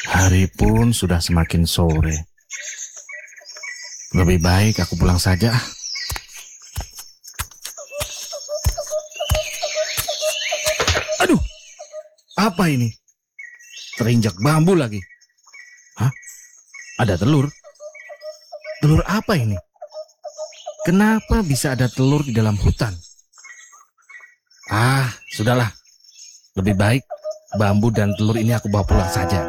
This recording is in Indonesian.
Hari pun sudah semakin sore. Lebih baik aku pulang saja. Aduh, apa ini? Terinjak bambu lagi. Hah? Ada telur? Telur apa ini? Kenapa bisa ada telur di dalam hutan? Sudahlah. Lebih baik bambu dan telur ini aku bawa pulang saja.